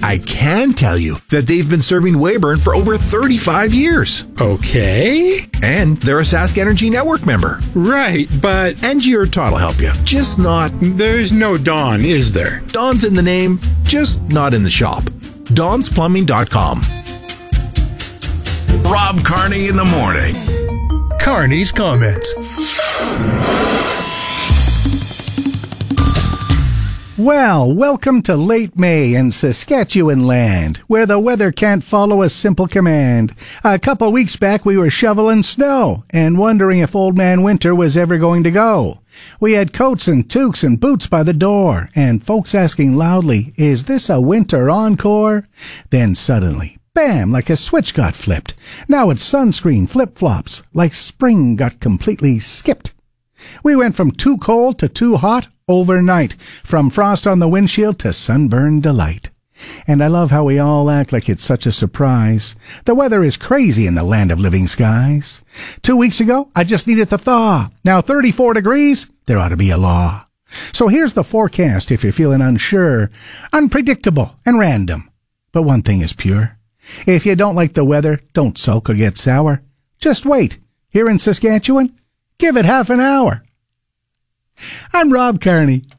I can tell you that they've been serving Weyburn for over 35 years. Okay. And they're a Sask Energy Network member. Right, but Angie or Todd will help you. Just not... there's no Dawn, is there? Dawn's in the name, just not in the shop. Dawn'sPlumbing.com. Rob Carney in the morning. Carney's Comments. Well, welcome to late May in Saskatchewan land, where the weather can't follow a simple command. A couple weeks back, we were shoveling snow and wondering if Old Man Winter was ever going to go. We had coats and toques and boots by the door, and folks asking loudly, "Is this a winter encore?" Then suddenly, bam, like a switch got flipped. Now it's sunscreen flip-flops, like spring got completely skipped. We went from too cold to too hot overnight, from frost on the windshield to sunburn delight. And I love how we all act like it's such a surprise. The weather is crazy in the land of living skies. 2 weeks ago, I just needed to thaw. Now 34 degrees, there ought to be a law. So here's the forecast if you're feeling unsure. Unpredictable and random. But one thing is pure. If you don't like the weather, don't sulk or get sour. Just wait. Here in Saskatchewan, give it half an hour. I'm Rob Carney.